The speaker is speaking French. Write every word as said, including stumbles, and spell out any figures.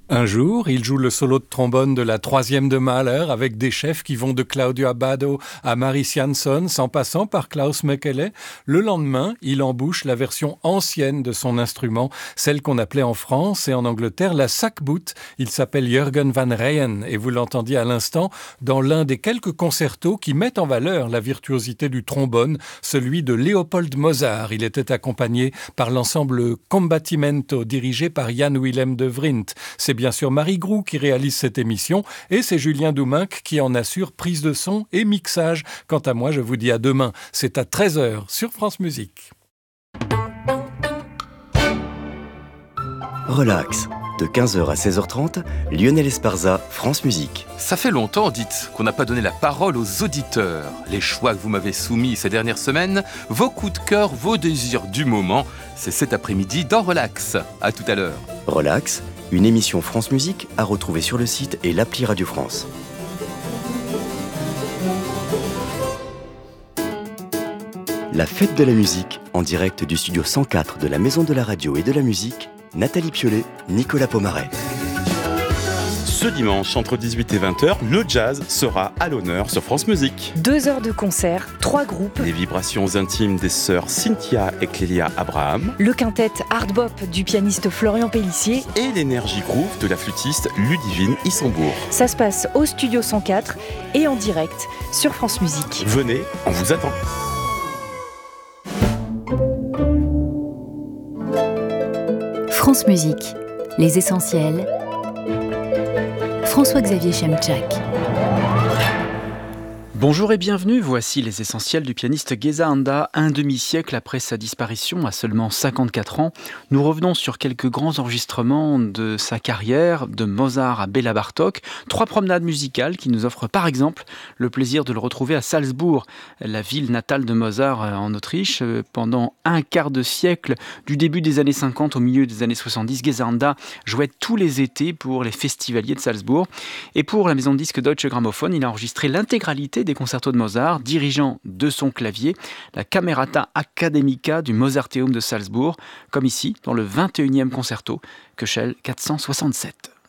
Un jour, il joue le solo de trombone de la troisième de Mahler avec des chefs qui vont de Claudio Abbado à Maris Jansson, sans passant par Klaus Mekele. Le lendemain, il embouche la version ancienne de son instrument, celle qu'on appelait en France et en Angleterre la sackboot. Il s'appelle Jürgen van Ryen et vous l'entendiez à l'instant dans l'un des quelques concertos qui mettent en valeur la virtuosité du trombone, celui de Léopold Mozart. Il était accompagné par l'ensemble Combattimento dirigé par Jan Willem de Vrindt. C'est bien sûr Marie Groux qui réalise cette émission et c'est Julien Douminc qui en assure prise de son et mixage. Quant à moi, je vous dis à demain. C'est à treize heures sur France Musique. Relax. De quinze heures à seize heures trente, Lionel Esparza, France Musique. Ça fait longtemps, dites, qu'on n'a pas donné la parole aux auditeurs. Les choix que vous m'avez soumis ces dernières semaines, vos coups de cœur, vos désirs du moment, c'est cet après-midi dans Relax. À tout à l'heure. Relax, une émission France Musique à retrouver sur le site et l'appli Radio France. La fête de la musique, en direct du studio cent quatre de la Maison de la Radio et de la Musique, Nathalie Piolet, Nicolas Pomaret. Ce dimanche, entre dix-huit et vingt heures, le jazz sera à l'honneur sur France Musique. Deux heures de concert, trois groupes. Les vibrations intimes des sœurs Cynthia et Clélia Abraham. Le quintet Hard Bop du pianiste Florian Pellissier. Et l'énergie groove de la flûtiste Ludivine Issembourg. Ça se passe au studio cent quatre et en direct sur France Musique. Venez, on vous attend. France Musique, les essentiels. François-Xavier Chemchak. Bonjour et bienvenue, voici les essentiels du pianiste Geza Anda. Un demi-siècle après sa disparition, à seulement cinquante-quatre ans, nous revenons sur quelques grands enregistrements de sa carrière, de Mozart à Béla Bartók. Trois promenades musicales qui nous offrent par exemple le plaisir de le retrouver à Salzbourg, la ville natale de Mozart en Autriche. Pendant un quart de siècle, du début des années cinquante au milieu des années soixante-dix, Geza Anda jouait tous les étés pour les festivaliers de Salzbourg. Et pour la maison de disques Deutsche Grammophon, il a enregistré l'intégralité des des concertos de Mozart, dirigeant de son clavier la Camerata Academica du Mozarteum de Salzbourg, comme ici dans le vingt et unième concerto, Köchel quatre cent soixante-sept.